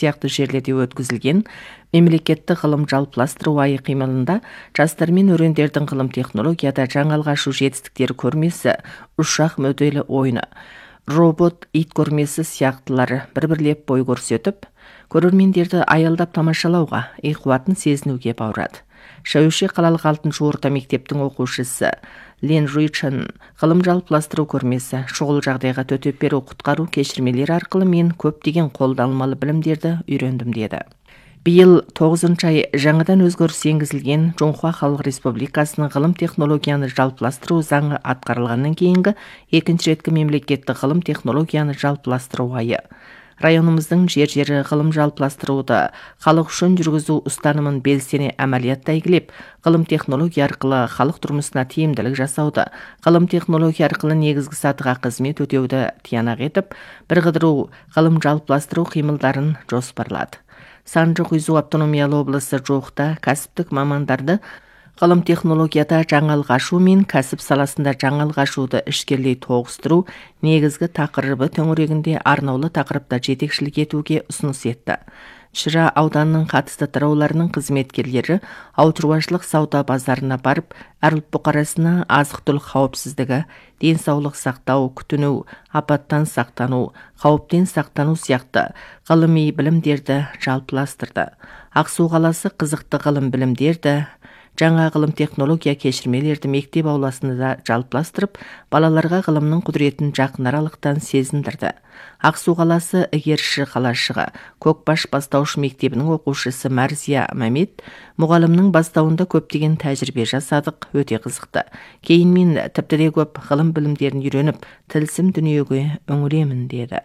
сияқты жерлерде өткізілген мемлекеттік ғылым жалпыластыру айы қимылында жастар мен өрендердің ғылым технологияда жаңалық ашу жетістіктері көрмесі, ұшақ моделі ойыны, робот ит көрмесі сияқтылары бір-бірлеп бой көрсетіп, көрермендерді аялдап тамашалауға, қуатын сезінуге баурады. Шәуше қалалық 6-шы орта мектептің оқушысы Лен Руичан ғылым жалпыластыру көрмесі шұғыл жағдайға төтеп беру құтқару кешірмелері арқылы мен көптеген қолданылмалы білімдерді үйрендім деді. Биыл 9-шы ай жаңадан өзгеріс енгізілген Жоңхуа Халық Республикасының ғылым технологияны жалпыластыру заңы атқарылғаннан кейінгі екінші реткі мемлекеттік ғылым технологияны жалпыластыру айы. Районымыздың жер-жері ғылым жалпыластыруды халық үшін жүргізу ұстанымын белсене әмәлиятта игілеп, ғылым технология арқылы халық тұрмысына тиімділік жасауды, ғылым технология арқылы негізгі сатыға қызмет өтеуді тиянақ етіп, бірқыдыру ғылым жалпыластыру қимылдарын жоспарлады. Санжық Үйзу автономиялы облысы жоқта кәсіптік мамандарды ғылым технологияда жаңалық ашу мен кәсіп саласында жаңалық ашуды ішкерлей тоғыстыру негізгі тақырыбы төңірегінде арнаулы тақырыпта жетекшілік етуге ұсыныс етті. Шыра ауданының қатысты тарауларының қызметкерлері ауылшаруашылық сауда базарына барып, әр ұлт бұқарасына азық-түлік қауіпсіздігі, денсаулық сақтау, күтіну, апаттан сақтану, қауіптен сақтану сияқты ғылыми білімдерді жалпыластырды. Ақсу қаласы қызықты ғылым білімдерді, жаңа ғылым технология кешірмелерді мектеп ауласында жалпыластырып, балаларға ғылымның құдіретін жақын аралықтан сезіндірді. Ақсу қаласы Игерші қалашығы Көкбаш бастауыш мектебінің оқушысы Мәрзия Мәмет мұғалімнің бастауында көптеген тәжірибе жасадық, өте қызықты. Кейін мен тіпті де көп ғылым білімдерін үйреніп, тылсым дүниеге үңілемін деді.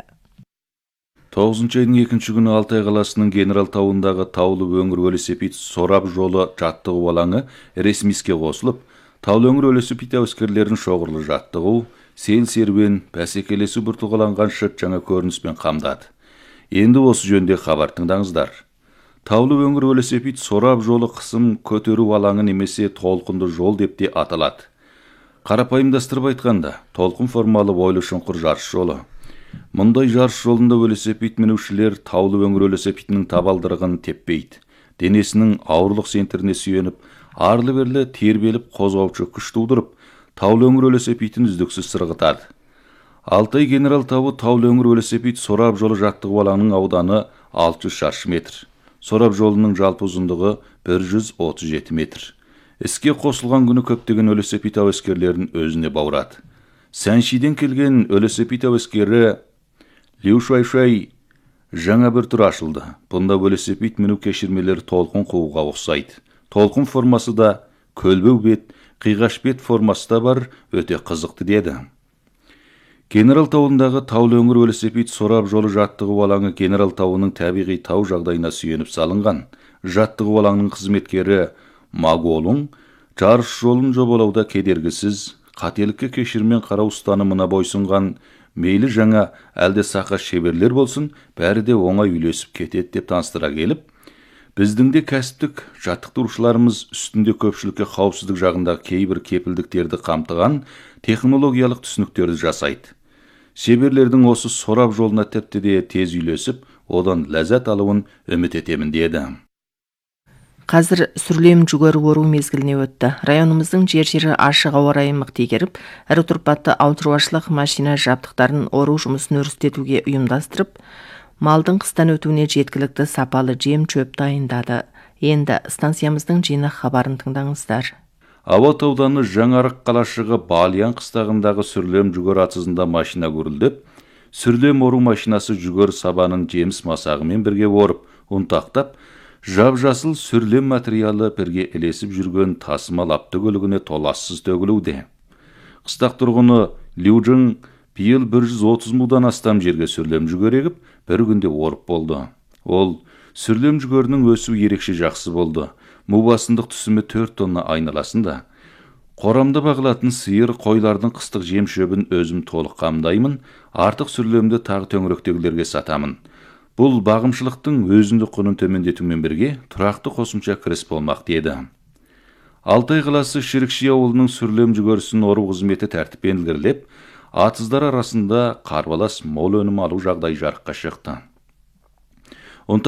9-шы айдың 2-ші күні Алтай қаласының Генерал тауындағы таулы өңір велосипед сорап жолы жаттығу алаңы ресми іске қосылып, таулы өңір велосипед әуескерлерін шоғырлы жаттығу, сел серуен, бәсекелесу біртұғаланған шыт жаңа көрініспен қамдады. Енді осы жөнде хабар тыңдаңыздар. Таулы өңір велосипед сорап жолы қысым көтеру алаңы немесе толқынды жол деп те аталады. Қарапайымдастырып айтқанда, толқын формалы бойлы шұңқыр жарыс жолы. Мұндай жарыс жолында велосипед мінушілер таулы өңір велосипедінің табалдырығын теппейді. Денесінің ауырлық центріне сүйеніп, арлы-берлі тербеліп қозғаушы күш тудырып, таулы өңір велосипедін үздіксіз сырғытады. Алтай Генерал тауы таулы өңір велосипед сорап жолы жаттығу алаңының ауданы 600 шаршы метр. Сорап жолының жалпы ұзындығы 137 метр. Іске қосылған күні көптеген велосипед әуескерлерін өзіне баурады. Сәншиден келген велосипед әуескері Лю Шуайшай жаңа бір түр ашылды. Бұнда велосипед міну кешірмелері толқын қууға ұқсайды. Толқын формасы да көлбеу бет, қиғаш бет формасы да бар, өте қызықты деді. Генерал тауындағы таулы өңір велосипед сорап жолы жаттығу алаңы Генерал тауының табиғи тау жағдайына сүйеніп салынған. Жаттығу алаңының қызметкері Маголың жарыс жолын жобалауда кедергісіз, қателікке кешірмен қарау ұстанымына бойсынған, мейлі жаңа әлде сақа шеберлер болсын, бәрі де оңай үйлесіп кетеді деп таныстыра келіп, біздің де кәсіптік жаттықтырушыларымыз үстінде көпшілікке қауіпсіздік жағындағы кейбір кепілдіктерді қамтыған технологиялық түсініктерді жасайды. Шеберлердің осы сорап жолына тіпті де тез үйлесіп, одан ләззат алуын үміт етемін деді. Қазір сүрлем жүгері ору мезгіліне өтті. Районымыздың жер-жері ашық ауа райы мықты игеріп, ірі тұрпатты ауылшаруашылық машина жабдықтарын ору жұмысын өрістетуге ұйымдастырып, малдың қыстан өтуіне жеткілікті сапалы жем-шөп дайындады. Енді станциямыздың жинақ хабарын тыңдаңыздар. Абат ауданы Жаңарық қалашығы Балиян қыстағындағы сүрлем жүгері атызында машина көрілдіп, сүрлем ору машинасы жүгері сабанын жеміс масағымен бірге орып, ұнтақтап, жап-жасыл сүрлем материалы бірге ілесіп жүрген тасымал автокөлігіне толассыз төгілуде. Қыстақ тұрғыны Люжың биыл 130 мыңдан астам жерге сүрлем жүгері егіп, бір күнде орып болды. Ол сүрлем жүгерінің өсу ерекше жақсы болды. Мубасындық түсімі 4 тонна айналасында. Қорамда бағылатын сиыр, қойлардың қыстық жем шөбін өзім толық қамдаймын, артық сүрлемді тағы төңіректегілерге сатамын. Бұл бағымшылықтың өзіндік құнын төмендетумен бірге тұрақты қосымша кіріс болмақ деді. Алтай қаласы Шірікши ауылының сүрлем жүгерісін ору қызметі тәртіппен ілгерілеп, атыздар арасында қарбалас мол өнім алу жағдай жарыққа шықты.